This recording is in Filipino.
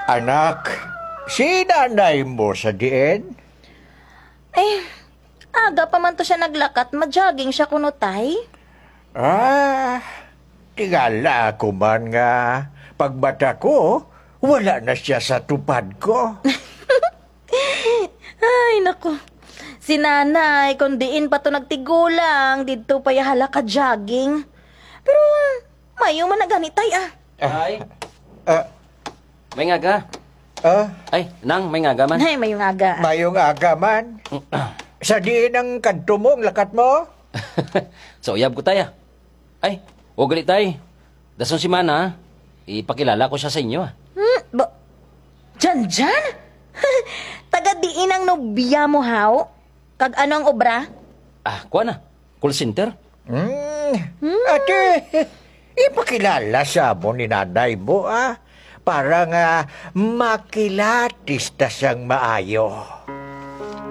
Anak, si nanay mo sa diin? Eh, aga pa man to siya naglakat, mag-jogging siya kunutay. Ah, tingala ako man nga. Pagbata ko, wala na siya sa tupad ko. Ay, naku. Si nanay, kung diin pa to nagtigulang, dito pa yahala ka jogging. Pero, mayo man na ganitay ah. Ay, Ah, may ngaga. Ay, nang, may ngaga man. Ay, mayo nga aga. mayong aga man. Sa diin ang kanto mo, ang lakat mo? So, uyab ko tayo. Ay, huwag galit tayo. Dason si Mana, ipakilala ko siya sa inyo. Jan? Taga diin ang nobya mo, haw? Kag ano ang obra? Kuha na. Call center. Ate, ipakilala sa mo ni nanay mo, ah. Para nga makilatis ta siyang maayo.